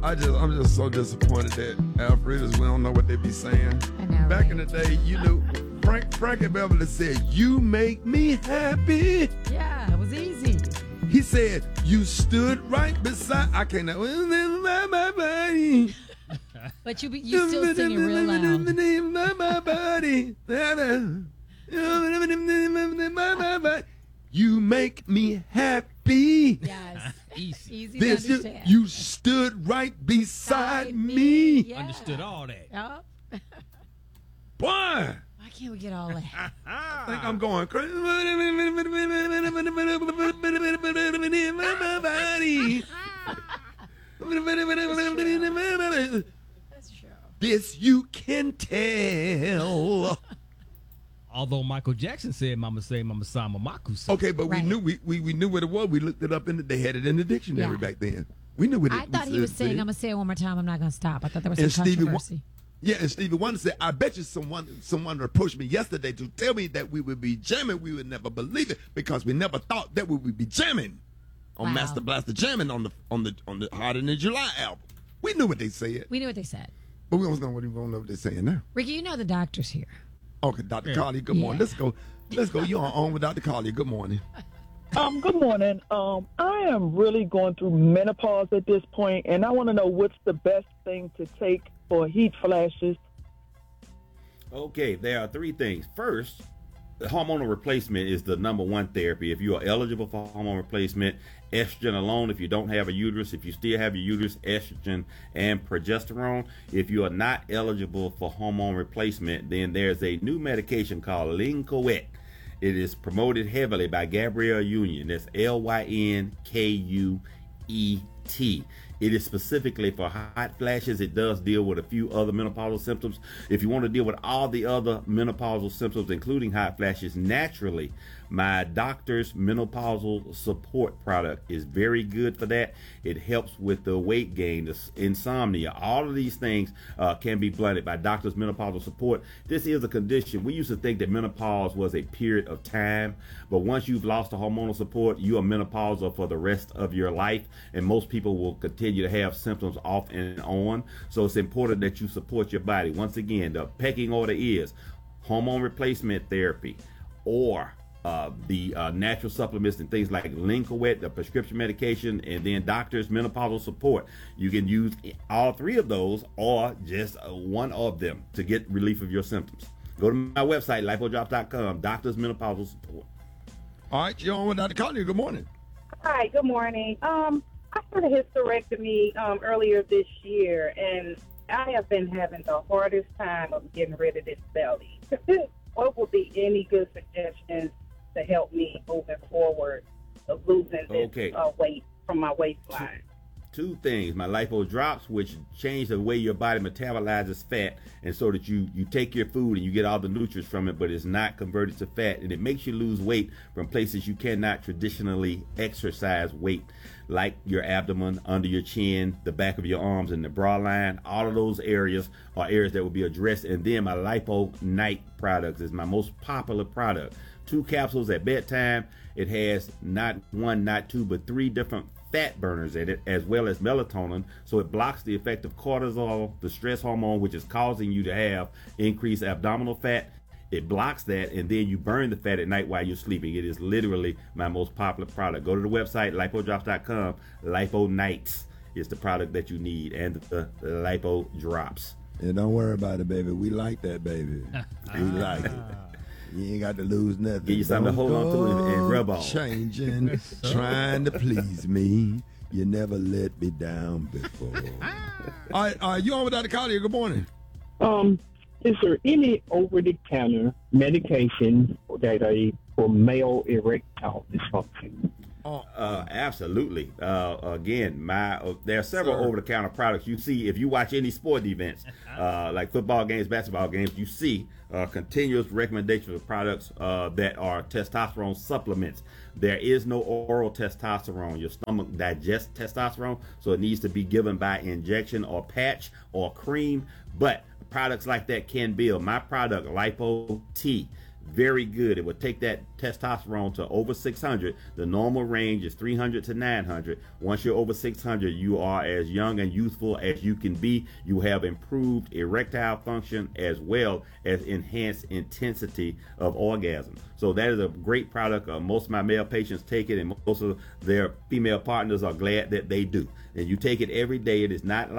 I'm just so disappointed that Alfredas, we don't know what they be saying. I know, Back right? in the day, you know, Frankie Beverly said, "You make me happy." Yeah, it was easy. He said, "You stood right beside." I can't. My body. But you still singing real loud. My body. You make me happy. Yes. Easy. Easy to understand. You stood right beside me. Yeah. Understood all that. Yup. Boy, Why can't we get all that? I think I'm going crazy. My body. That's true. This you can tell. Although Michael Jackson said "Mama say, Mama sa, Mama say." Okay, but Right. we knew what it was. We looked it up they had it in the dictionary Yeah. back then. We knew what it I thought he was saying, "I'm gonna say it one more time. I'm not gonna stop." I thought there was some And Stevie controversy. Yeah, and Stevie Wonder said, "I bet you someone approached me yesterday to tell me that we would be jamming. We would never believe it because we never thought that we would be jamming on Wow. Master Blaster jamming on the Harder Than July album. We knew what they said, We knew what they said. but we don't know what they're saying now." Ricky, you know the doctor's here. Okay, Dr. Collier, good morning. Yeah. Let's go. You're on with Dr. Collier. Good morning. Good morning. I am really going through menopause at this point, and I want to know what's the best thing to take for heat flashes. Okay, there are three things. First, the hormonal replacement is the number one therapy. If you are eligible for hormone replacement, estrogen alone. If you don't have a uterus, if you still have your uterus, estrogen and progesterone. If you are not eligible for hormone replacement, then there's a new medication called Lynkuet. It is promoted heavily by Gabrielle Union. That's Lynkuet. It is specifically for hot flashes. It does deal with a few other menopausal symptoms. If you want to deal with all the other menopausal symptoms, including hot flashes, naturally, my doctor's menopausal support product is very good for that. It helps with the weight gain, the insomnia. All of these things can be blunted by doctor's menopausal support. This is a condition. We used to think that menopause was a period of time, but once you've lost the hormonal support, you are menopausal for the rest of your life, and most people will continue to have symptoms off and on. So it's important that you support your body. Once again, the pecking order is hormone replacement therapy, or the natural supplements and things like Lynkuet, the prescription medication, and then doctor's menopausal support. You can use all three of those or just one of them to get relief of your symptoms. Go to my website, lipodrops.com, doctor's menopausal support. All right, you're on with Dr. Collier. Good morning. Hi, good morning. I had a hysterectomy earlier this year, and I have been having the hardest time of getting rid of this belly. What would be any good suggestions to help me moving forward of losing this weight from my waistline? Two things: my lipo drops, which change the way your body metabolizes fat, and so that you take your food and you get all the nutrients from it, but it's not converted to fat, and it makes you lose weight from places you cannot traditionally exercise weight, like your abdomen, under your chin, the back of your arms, and the bra line. All of those areas are areas that will be addressed. And then my Lipo Night products is my most popular product. 2 capsules at bedtime. It has not one, not two, but 3 different fat burners in it, as well as melatonin, so it blocks the effect of cortisol, the stress hormone, which is causing you to have increased abdominal fat. It blocks that, and then you burn the fat at night while you're sleeping. It is literally my most popular product. Go to the website, lipodrops.com. Lipo Nights is the product that you need, and the Lipo Drops. Yeah, don't worry about it, baby. We like that, baby. We like it. You ain't got to lose nothing. Give you something to hold on to and rub on. Changing, trying to please me. You never let me down before. All right, you on with Dr. Collier. Good morning. Is there any over-the-counter medication that for male erectile dysfunction? Absolutely. Again, there are several over-the-counter products you see if you watch any sport events, like football games, basketball games. You see continuous recommendations of products that are testosterone supplements. There is no oral testosterone. Your stomach digests testosterone, so it needs to be given by injection or patch or cream. But products like that can build. My product, Lipo T, very good. It will take that testosterone to over 600. The normal range is 300 to 900. Once you're over 600, you are as young and youthful as you can be. You have improved erectile function as well as enhanced intensity of orgasm. So that is a great product. Most of my male patients take it, and most of their female partners are glad that they do. And you take it every day. It is not